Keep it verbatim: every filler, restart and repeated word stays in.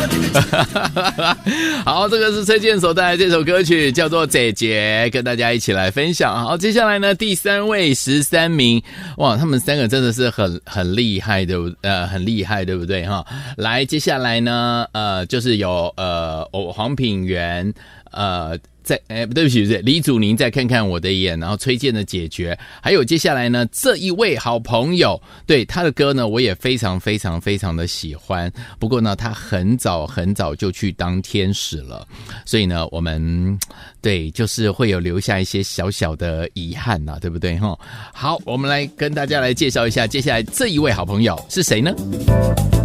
好，这个是崔健所带来这首歌曲，叫做《姐姐》，跟大家一起来分享。好，接下来呢，第三位十三名，哇，他们三个真的是很很厉害的，呃，很厉害，对不对哈？来，接下来呢，呃，就是有呃，黄品源，呃。再哎，对不起，对不起，李祖宁再看看我的眼，然后崔健的解决，还有接下来呢，这一位好朋友，对他的歌呢，我也非常非常非常的喜欢。不过呢，他很早很早就去当天使了，所以呢，我们对就是会有留下一些小小的遗憾呐、啊，对不对哈？好，我们来跟大家来介绍一下，接下来这一位好朋友是谁呢？